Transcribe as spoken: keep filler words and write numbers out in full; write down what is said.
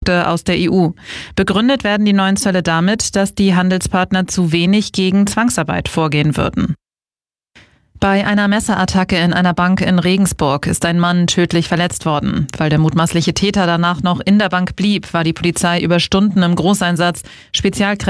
Produkte aus der E U. Begründet werden die neuen Zölle damit, dass die Handelspartner zu wenig gegen Zwangsarbeit vorgehen würden. Bei einer Messerattacke in einer Bank in Regensburg ist ein Mann tödlich verletzt worden. Weil der mutmaßliche Täter danach noch in der Bank blieb, war die Polizei über Stunden im Großeinsatz. Spezialkräfte